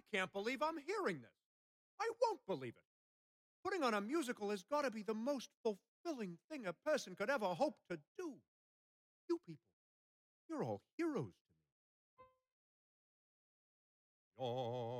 can't believe I'm hearing this. I won't believe it. Putting on a musical has got to be the most fulfilling thing a person could ever hope to do. You people, you're all heroes to me.